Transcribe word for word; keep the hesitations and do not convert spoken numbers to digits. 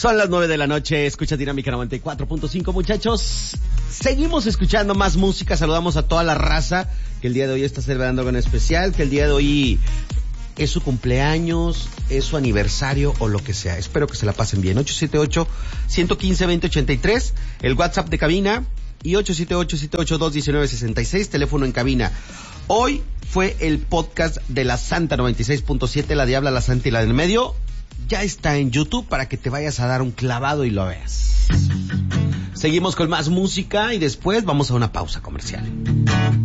Son las nueve de la noche, escucha Dinámica noventa y cuatro punto cinco, muchachos. Seguimos escuchando más música, saludamos a toda la raza que el día de hoy está celebrando algo en especial, que el día de hoy es su cumpleaños, es su aniversario o lo que sea. Espero que se la pasen bien. ocho siete ocho, uno uno cinco, dos cero ocho tres, el WhatsApp de cabina, y ocho siete ocho, siete ocho dos, uno nueve seis seis, teléfono en cabina. Hoy fue el podcast de la Santa noventa y seis punto siete, la Diabla, la Santa y la del medio. Ya está en YouTube para que te vayas a dar un clavado y lo veas. Seguimos con más música y después vamos a una pausa comercial.